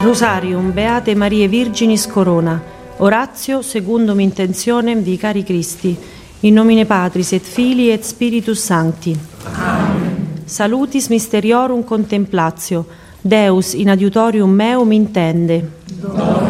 Rosarium Beate Marie Virginis Corona. Oratio secundum intentionem di cari Christi. In nomine Patris et Filii et Spiritus Sancti. Amen. Salutis mysteriorum contemplatio. Deus in adiutorium meum intende.